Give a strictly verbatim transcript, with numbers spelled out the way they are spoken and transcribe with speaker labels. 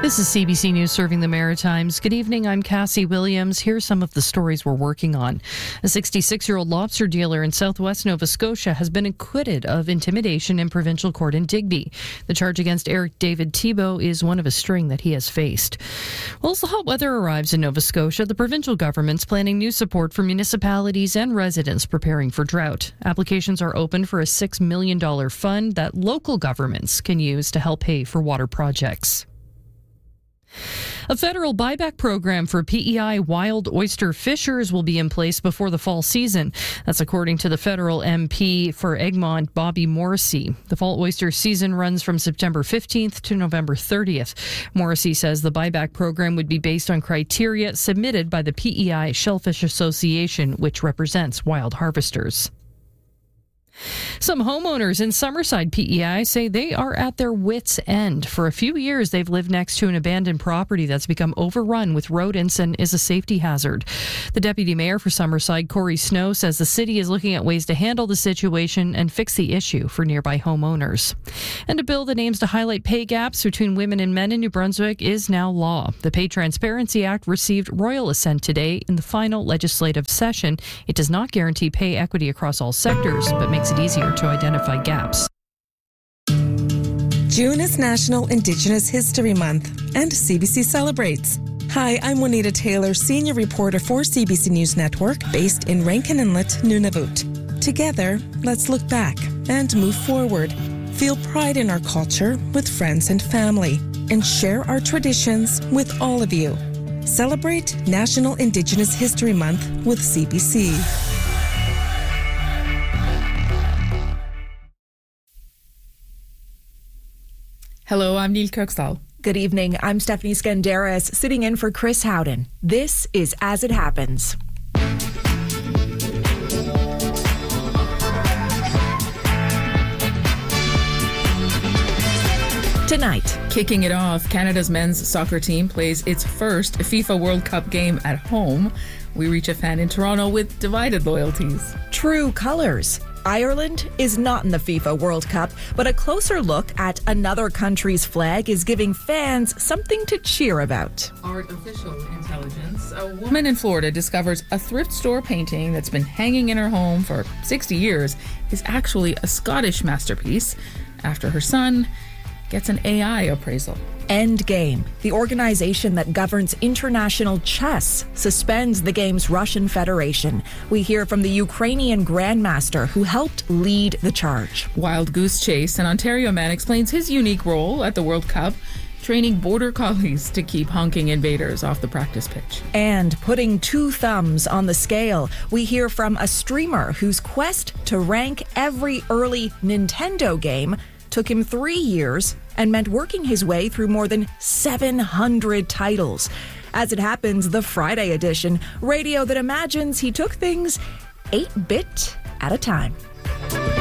Speaker 1: This is C B C News serving the Maritimes. Good evening, I'm Cassie Williams. Here's some of the stories we're working on. A sixty-six-year-old lobster dealer in southwest Nova Scotia has been acquitted of intimidation in provincial court in Digby. The charge against Eric David Thibault is one of a string that he has faced. Well, as the hot weather arrives in Nova Scotia, the provincial government's planning new support for municipalities and residents preparing for drought. Applications are open for a six million dollars fund that local governments can use to help pay for water projects. A federal buyback program for P E I wild oyster fishers will be in place before the fall season. That's according to the federal M P for Egmont, Bobby Morrissey. The fall oyster season runs from September fifteenth to November thirtieth. Morrissey says the buyback program would be based on criteria submitted by the P E I Shellfish Association, which represents wild harvesters. Some homeowners in Summerside P E I say they are at their wits' end. For a few years, they've lived next to an abandoned property that's become overrun with rodents and is a safety hazard. The deputy mayor for Summerside, Corey Snow, says the city is looking at ways to handle the situation and fix the issue for nearby homeowners. And a bill that aims to highlight pay gaps between women and men in New Brunswick is now law. The Pay Transparency Act received royal assent today in the final legislative session. It does not guarantee pay equity across all sectors, but makes it easier to identify gaps.
Speaker 2: June is National Indigenous History Month, and C B C celebrates. Hi, I'm Juanita Taylor, senior reporter for C B C News Network, based in Rankin Inlet, Nunavut. Together, let's look back and move forward. Feel pride in our culture with friends and family, and share our traditions with all of you. Celebrate National Indigenous History Month with C B C.
Speaker 3: Hello, I'm Neil Kirkstall.
Speaker 4: Good evening. I'm Stephanie Skandaris, sitting in for Chris Howden. This is As It Happens. Tonight,
Speaker 3: kicking it off, Canada's men's soccer team plays its first FIFA World Cup game at home. We reach a fan in Toronto with divided loyalties.
Speaker 4: True colors. Ireland is not in the FIFA World Cup, but a closer look at another country's flag is giving fans something to cheer about.
Speaker 3: Artificial intelligence. A woman in Florida discovers a thrift store painting that's been hanging in her home for sixty years is actually a Scottish masterpiece after her son gets an A I appraisal.
Speaker 4: Endgame, the organization that governs international chess, suspends the game's Russian Federation. We hear from the Ukrainian grandmaster who helped lead the charge.
Speaker 3: Wild Goose Chase, an Ontario man explains his unique role at the World Cup, training border collies to keep honking invaders off the practice pitch.
Speaker 4: And putting two thumbs on the scale, we hear from a streamer whose quest to rank every early Nintendo game took him three years and meant working his way through more than seven hundred titles. As it happens, the Friday edition, radio that imagines he took things eight bit at a time.